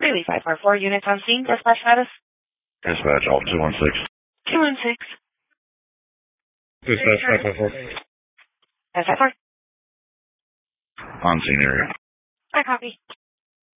Greeley 544, units on scene, dispatch status? Dispatch, Alton 216. 216. Dispatch 544. Dispatch 4. On scene area. I copy.